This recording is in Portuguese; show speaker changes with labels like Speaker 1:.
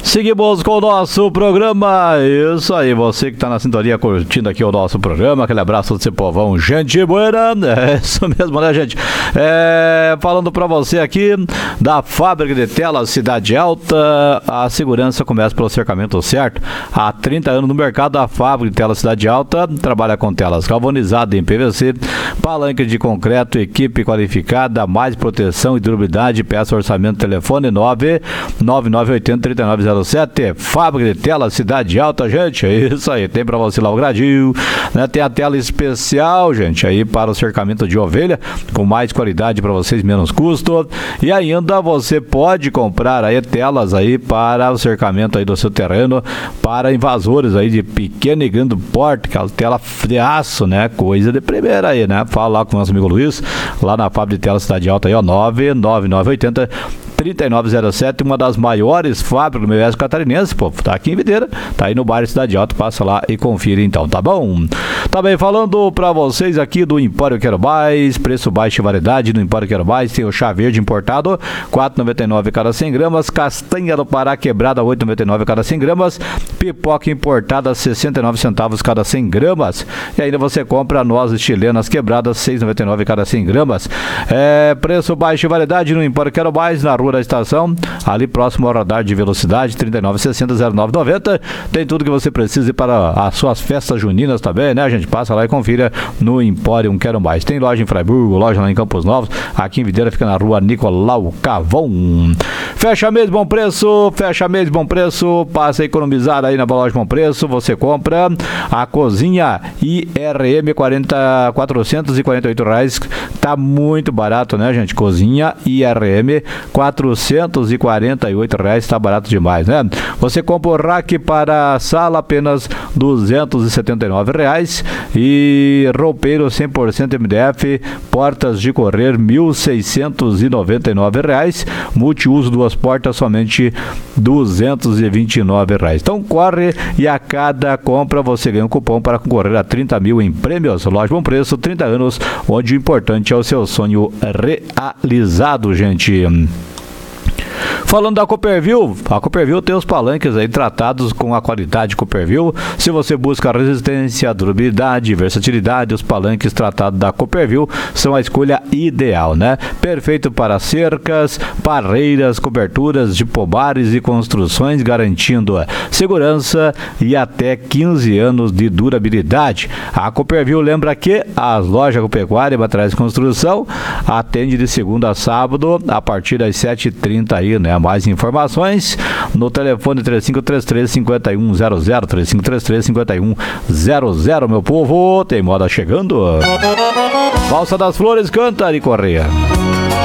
Speaker 1: Seguimos com o nosso programa. Isso aí, você que tá na sintonia curtindo aqui o nosso programa. Aquele abraço desse povão, gente buena. É isso mesmo, né, gente? Falando pra você aqui da fábrica de telas Cidade Alta. A segurança começa pelo cercamento certo. Há 30 anos no mercado, a fábrica de telas Cidade Alta trabalha com telas galvanizadas em PVC, palanque de concreto, equipe qualificada, mais proteção e durabilidade. Peça orçamento, telefone 99980-3907. Fábrica de telas Cidade Alta, gente, é isso aí, tem pra você lá o gradil, né? Tem a tela especial, gente, aí para o cercamento de ovelha, com mais qualidade para vocês, menos custo, e ainda você pode comprar aí telas aí para o cercamento aí do seu terreno, para invasores aí de pequeno e grande porte, aquela tela de aço, né? Coisa de primeira aí, né? Fala lá com o nosso amigo Luiz, lá na fábrica de telas Cidade Alta aí, ó, 99980-3907, uma das maiores fábricas do Oeste Catarinense, pô, tá aqui em Videira, tá aí no bairro Cidade Alta, passa lá e confira então, tá bom? Também falando pra vocês aqui do Empório Quero Mais, preço baixo e variedade no Empório Quero Mais, tem o chá verde importado, R$4,99 cada 100 gramas, castanha do Pará quebrada, R$8,99 cada 100 gramas, pipoca importada, 69 centavos cada 100 gramas, e ainda você compra nozes chilenas quebradas, R$6,99 cada 100 gramas, preço baixo e variedade no Empório Quero Mais, na Rua da Estação, ali próximo ao radar de velocidade, 3960-0990. Tem tudo que você precisa para as suas festas juninas também, né, gente? Passa lá e confira no Empório Quero Mais. Tem loja em Fraiburgo, loja lá em Campos Novos, aqui em Videira fica na Rua Nicolau Cavão. Fecha mês, bom preço, passa a economizar aí na loja Bom Preço, você compra a cozinha IRM R$448, tá muito barato, né, gente? Cozinha IRM R$448, tá barato demais, né? Você compra o rack para a sala apenas R$279 e roupeiro 100% MDF, portas de correr R$1.699, multiuso 2 portas somente R$229. Então corre e a cada compra você ganha um cupom para concorrer a 30 mil em prêmios. Loja Bom Preço, 30 anos, onde o importante é o seu sonho realizado, gente. Falando da Cooperville, a Cooperville tem os palanques aí tratados com a qualidade Cooperville. Se você busca resistência, durabilidade, versatilidade, os palanques tratados da Cooperville são a escolha ideal, né? Perfeito para cercas, parreiras, coberturas de pomares e construções, garantindo segurança e até 15 anos de durabilidade. A Cooperville lembra que as lojas agropecuária e materiais de construção atende de segunda a sábado a partir das 7h30 aí, né? Mais informações no telefone 3533-5100, 3533-5100, meu povo. Tem moda chegando. Valsa das Flores, canta Ari Correia.